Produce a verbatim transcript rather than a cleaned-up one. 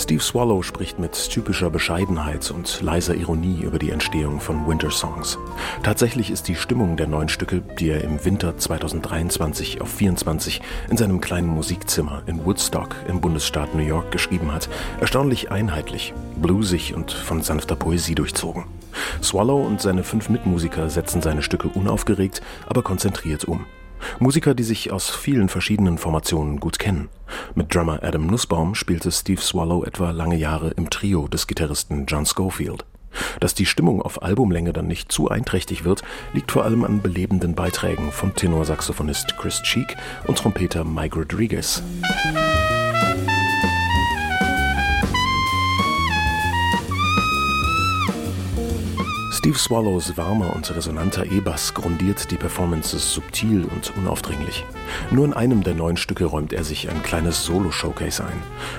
Steve Swallow spricht mit typischer Bescheidenheit und leiser Ironie über die Entstehung von Winter Songs. Tatsächlich ist die Stimmung der neun Stücke, die er im Winter zweitausenddreiundzwanzig auf vierundzwanzig in seinem kleinen Musikzimmer in Woodstock im Bundesstaat New York geschrieben hat, erstaunlich einheitlich, bluesig und von sanfter Poesie durchzogen. Swallow und seine fünf Mitmusiker setzen seine Stücke unaufgeregt, aber konzentriert um. Musiker, die sich aus vielen verschiedenen Formationen gut kennen. Mit Drummer Adam Nussbaum spielte Steve Swallow etwa lange Jahre im Trio des Gitarristen John Scofield. Dass die Stimmung auf Albumlänge dann nicht zu einträchtig wird, liegt vor allem an belebenden Beiträgen von Tenorsaxophonist Chris Cheek und Trompeter Mike Rodriguez. Steve Swallows warmer und resonanter E-Bass grundiert die Performances subtil und unaufdringlich. Nur in einem der neun Stücke räumt er sich ein kleines Solo-Showcase ein.